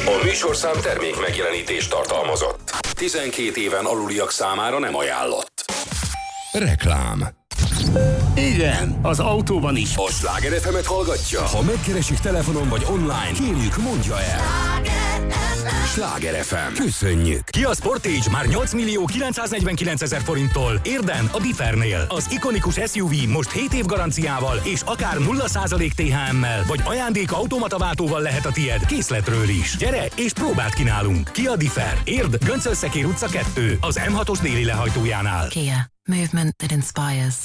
A műsorszám termék megjelenítést tartalmazott. 12 éven aluliak számára nem ajánlott. Reklám. Igen, az autóban is. A Sláger FM-et hallgatja? Ha megkeresik telefonon vagy online, kérjük, mondja el. Sláger FM. Köszönjük! Kia Sportage már 8.949.000 forinttól. Érden a Differnél. Az ikonikus SUV most 7 év garanciával és akár 0% THM-mel, vagy ajándék automataváltóval lehet a tied készletről is. Gyere és próbát kínálunk. Kia Differ. Érd, Göncölszekér utca 2, az M6-os déli lehajtójánál. Kia. Movement that inspires.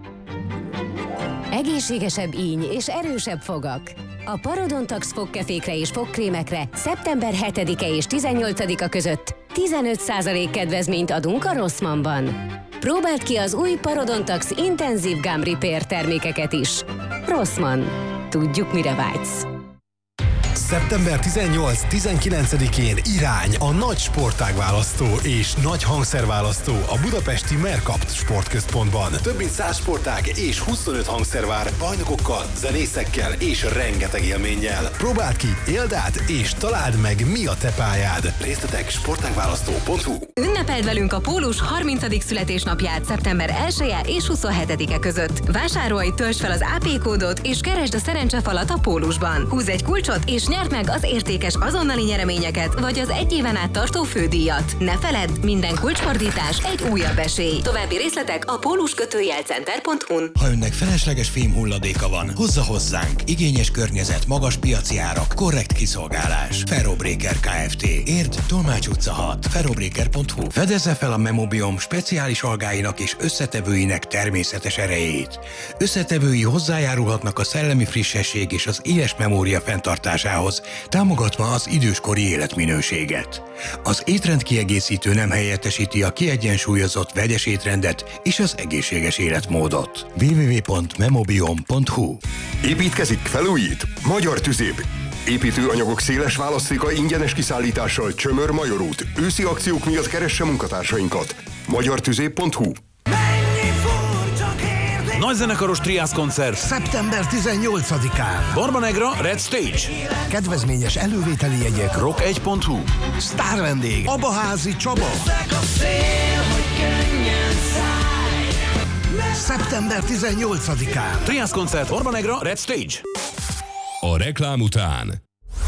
Egészségesebb íny és erősebb fogak. A Parodontax fogkefékre és fogkrémekre szeptember 7-e és 18-a között 15% kedvezményt adunk a Rossmannban. Próbáld ki az új Parodontax Intensive Gum Repair termékeket is. Rossmann. Tudjuk, mire vágysz. Szeptember 18-19-én irány a nagy sportágválasztó és nagy hangszerválasztó a budapesti Mercapt sportközpontban. Több mint 100 sportág és 25 hangszer vár bajnokokkal, zenészekkel és rengeteg élménnyel. Próbáld ki, éld át és találd meg, mi a te pályád. Részletek sportágválasztó.hu. Ünnepeld velünk a Pólus 30. születésnapját szeptember 1-e és 27-e között. Vásárolj, töltsd fel az AP kódot és keresd a szerencsefalat a Pólusban. Húzz egy kulcsot és nyerd meg az értékes azonnali nyereményeket, vagy az egy éven át tartó fődíjat. Ne feledd, minden kulcsfordítás egy újabb esély. További részletek a pólus-center.hu-n. Ha önnek felesleges fémhulladéka van, hozza hozzánk. Igényes környezet, magas piaci árak, korrekt kiszolgálás. Ferrobreaker Kft. Érd, Tolmács utca 6. ferrobreaker.hu. Fedezze fel a Memobiom speciális algáinak és összetevőinek természetes erejét. Összetevői hozzájárulhatnak a szellemi frissesség és az éles memória fenntartásához, támogatva az időskori életminőséget. Az étrendkiegészítő nem helyettesíti a kiegyensúlyozott vegyes étrendet és az egészséges életmódot. www.memobiom.hu. Építkezik, felújít? Magyar Tüzép. Építőanyagok széles választéka ingyenes kiszállítással Csömör Major út. Őszi akciók miatt keresse munkatársainkat. magyartüzép.hu. Nagyzenekaros Triász koncert Szeptember 18-án. Barba Negra Red Stage. Kedvezményes elővételi jegyek. Rock1.hu. Sztár vendég Abaházi Csaba. Szeptember 18-án. Triász koncert Barba Negra Red Stage. A reklám után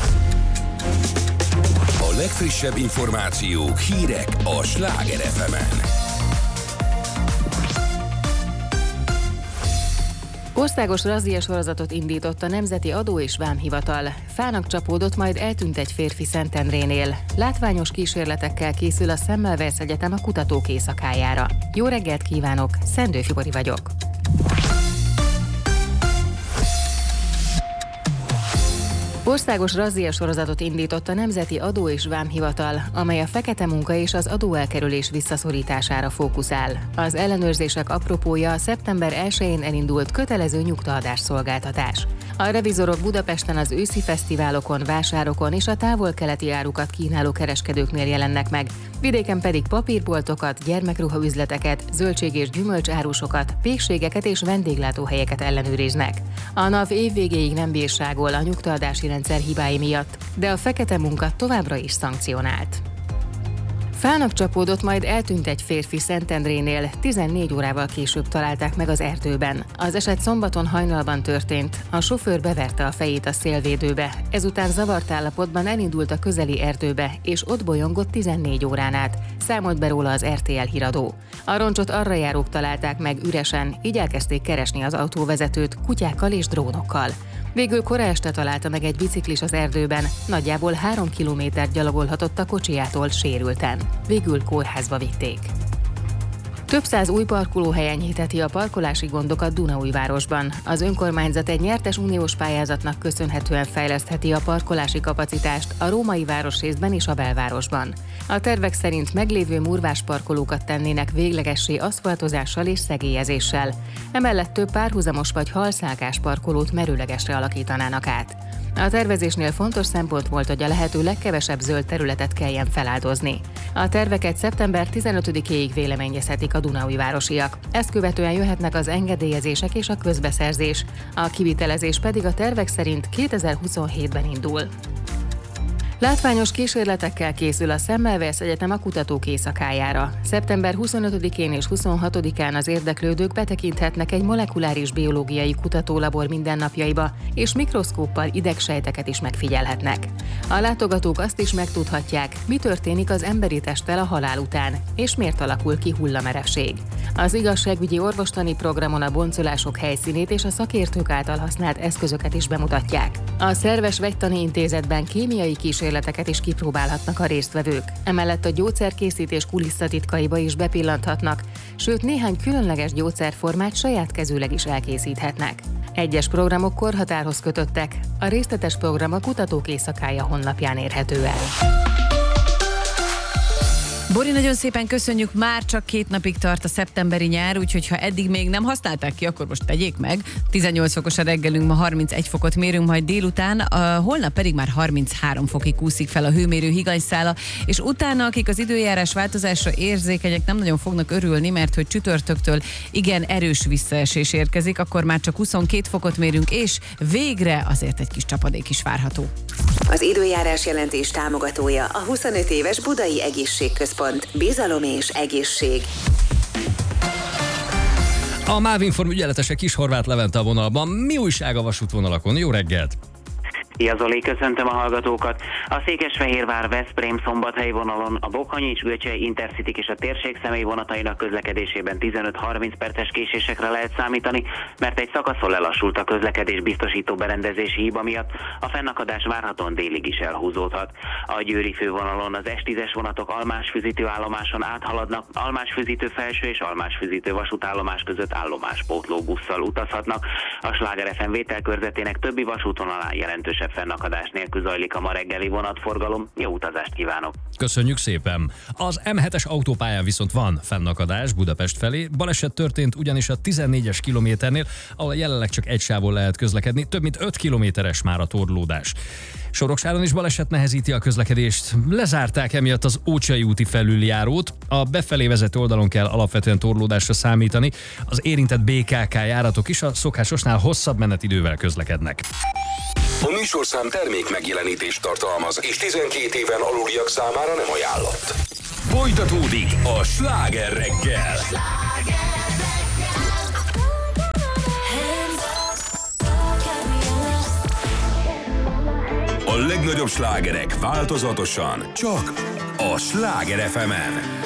a legfrissebb információk, hírek a Sláger FM-en. Országos razzia sorozatot indított a Nemzeti Adó- és Vámhivatal. Fának csapódott, majd eltűnt egy férfi Szentendrénél. Látványos kísérletekkel készül a Semmelweis Egyetem a kutatók éjszakájára. Jó reggelt kívánok, Szendő Fibori vagyok. Országos razzia sorozatot indított a Nemzeti Adó- és Vámhivatal, amely a fekete munka és az adóelkerülés visszaszorítására fókuszál. Az ellenőrzések apropója a szeptember 1-én elindult kötelező nyugtaadás szolgáltatás. A revizorok Budapesten az őszi fesztiválokon, vásárokon és a távol-keleti árukat kínáló kereskedőknél jelennek meg, vidéken pedig papírboltokat, gyermekruhaüzleteket, zöldség- és gyümölcsárusokat, pékségeket és vendéglátóhelyeket ellenőriznek. A NAV évvégéig nem bírságol a nyugtaadási rendszer hibái miatt, de a fekete munka továbbra is szankcionált. Fának csapódott, majd eltűnt egy férfi Szentendrénél, 14 órával később találták meg az erdőben. Az eset szombaton hajnalban történt, a sofőr beverte a fejét a szélvédőbe, ezután zavart állapotban elindult a közeli erdőbe, és ott bolyongott 14 órán át, számolt be róla az RTL híradó. A roncsot arra járók találták meg üresen, így elkezdték keresni az autóvezetőt kutyákkal és drónokkal. Végül kora este találta meg egy biciklis az erdőben, nagyjából 3 kilométert gyalogolhatott a kocsijától sérülten. Végül kórházba vitték. Több száz új parkolóhely enyhítheti a parkolási gondokat Dunaújvárosban. Az önkormányzat egy nyertes uniós pályázatnak köszönhetően fejlesztheti a parkolási kapacitást a római városrészben és a belvárosban. A tervek szerint meglévő murvás parkolókat tennének véglegessé aszfaltozással és szegélyezéssel. Emellett több párhuzamos vagy halszálkás parkolót merőlegesre alakítanának át. A tervezésnél fontos szempont volt, hogy a lehető legkevesebb zöld területet kelljen feláldozni. A terveket szeptember 15-éig véleményezhetik a dunaújvárosiak. Ezt követően jöhetnek az engedélyezések és a közbeszerzés. A kivitelezés pedig a tervek szerint 2027-ben indul. Látványos kísérletekkel készül a Semmelweis Egyetem a kutatók éjszakájára. Szeptember 25-én és 26-án az érdeklődők betekinthetnek egy molekuláris biológiai kutatólabor mindennapjaiba, és mikroszkóppal idegsejteket is megfigyelhetnek. A látogatók azt is megtudhatják, mi történik az emberi testtel a halál után, és miért alakul ki hullamerevség. Az igazságügyi orvostani programon a boncolások helyszínét és a szakértők által használt eszközöket is bemutatják. A Szerves Vegytani Intézetben kémiai kísérleteket is kipróbálhatnak a résztvevők. Emellett a gyógyszerkészítés kulisszatitkaiba is bepillanthatnak, sőt néhány különleges gyógyszerformát saját kezűleg is elkészíthetnek. Egyes programok korhatárhoz kötöttek, a részletes program a Kutatók Éjszakája honlapján érhető el. Bori, nagyon szépen köszönjük, már csak 2 napig tart a szeptemberi nyár, úgyhogy ha eddig még nem használták ki, akkor most tegyék meg. 18 fokos a reggelünk, ma 31 fokot mérünk majd délután, holnap pedig már 33 fokig kúszik fel a hőmérő higanyszála, és utána, akik az időjárás változásra érzékenyek, nem nagyon fognak örülni, mert hogy csütörtöktől igen erős visszaesés érkezik, akkor már csak 22 fokot mérünk, és végre azért egy kis csapadék is várható. Az időjárás jelentés támogatója a 25 éves Budai Egészségközpont. Bizalom és egészség. A MÁV Inform ügyeletese Kis Horváth Levente a vonalban. Mi újság a vasútvonalakon? Jó reggelt! Szia Zoli, köszöntöm a hallgatókat! A Székesfehérvár-Veszprém-Szombathely vonalon a Bokhanyis-Göcsej Intercity és a térség személyvonatainak közlekedésében 15-30 perces késésekre lehet számítani, mert egy szakaszon lelassult a közlekedés biztosító berendezési hiba miatt, a fennakadás várhatóan délig is elhúzódhat. A győri fővonalon az S10-es vonatok Almásfüzítő állomáson áthaladnak, Almásfüzítő felső és Almásfüzítő vasútállomás között állomáspótló busszal utazhatnak. A Sláger FM vételkörzetének többi vasútvonalán jelentősebb fennakadás nélkül zajlik a ma reggeli vonatforgalom. Jó utazást kívánok! Köszönjük szépen! Az M7-es autópályán viszont van fennakadás Budapest felé. Baleset történt ugyanis a 14-es kilométernél, ahol jelenleg csak egy sávon lehet közlekedni. Több mint 5 kilométeres már a torlódás. Soroksáron is baleset nehezíti a közlekedést. Lezárták emiatt az Ócsai úti felüljárót. A befelé vezető oldalon kell alapvetően torlódásra számítani. Az érintett BKK járatok is a szokásosnál hosszabb menetidővel közlekednek. A műsorszám termék megjelenítést tartalmaz, és 12 éven aluliak számára nem ajánlott. Folytatódik a Sláger reggel. A legnagyobb slágerek változatosan, csak a Sláger FM-en.